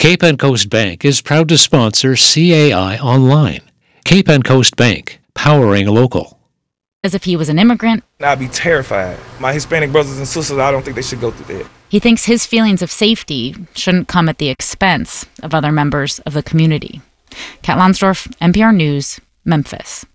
Cape and Coast Bank is proud to sponsor CAI Online. Cape and Coast Bank, powering local. As if he was an immigrant. I'd be terrified. My Hispanic brothers and sisters, I don't think they should go through that. He thinks his feelings of safety shouldn't come at the expense of other members of the community. Kat Lonsdorf, NPR News, Memphis.